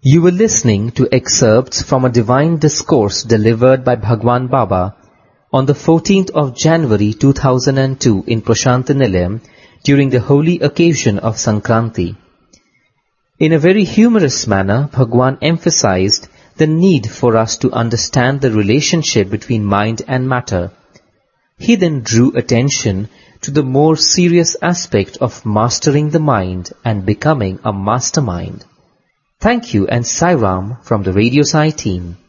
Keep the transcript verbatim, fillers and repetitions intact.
You were listening to excerpts from a divine discourse delivered by Bhagwan Baba on the fourteenth of January two thousand two in Prasanthanilayam during the holy occasion of Sankranti. In a very humorous manner, Bhagwan emphasized the need for us to understand the relationship between mind and matter. He then drew attention to the more serious aspect of mastering the mind and becoming a mastermind. Thank you and Sai Ram from the Radio Sai team.